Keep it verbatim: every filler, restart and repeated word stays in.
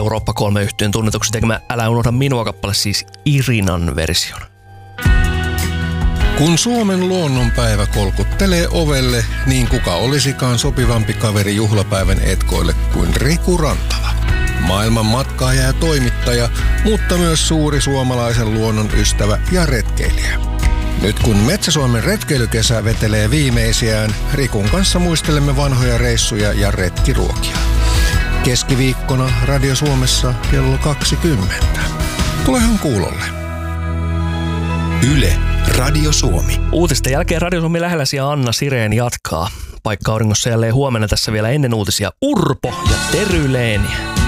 Eurooppa kolme -yhtyeen tunnetuksi tekemä Älä unohda minua -kappale, siis Irinan version. Kun Suomen luonnonpäivä kolkuttelee ovelle, niin kuka olisikaan sopivampi kaveri juhlapäivän etkoille kuin Riku Rantala. Maailman matkaaja ja toimittaja, mutta myös suuri suomalaisen luonnon ystävä ja retkeilijä. Nyt kun Metsä-Suomen retkeilykesä vetelee viimeisiään, Rikun kanssa muistelemme vanhoja reissuja ja retkiruokia. Keskiviikkona Radio Suomessa kello kaksikymmentä. Tulehan kuulolle. Yle, Radio Suomi. Uutisten jälkeen Radio Suomi lähelläsi ja Anna Sireen jatkaa. Paikka auringossa jälleen huomenna tässä vielä ennen uutisia Urpo ja Tery Leeni.